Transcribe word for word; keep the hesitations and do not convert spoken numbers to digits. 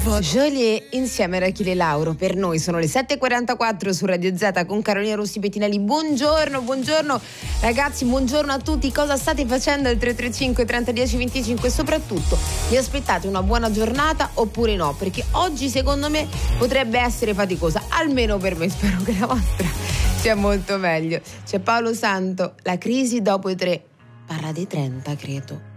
Jolie insieme a Achille Lauro. Per noi sono le sette e quarantaquattro su Radio Z con Carolina Rossi Pettinelli. Buongiorno, buongiorno ragazzi, buongiorno a tutti. Cosa state facendo al tre tre cinque trenta dieci venticinque? Soprattutto, vi aspettate una buona giornata oppure no? Perché oggi secondo me potrebbe essere faticosa, almeno per me, spero che la vostra sia molto meglio. C'è Paolo Santo, La crisi dopo i tre, parla dei trenta credo.